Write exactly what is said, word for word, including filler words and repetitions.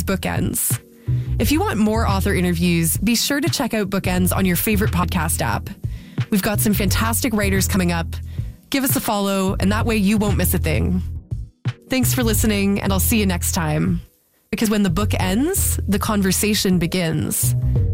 Bookends. If you want more author interviews, be sure to check out Bookends on your favorite podcast app. We've got some fantastic writers coming up. Give us a follow, and that way you won't miss a thing. Thanks for listening, and I'll see you next time. Because when the book ends, the conversation begins.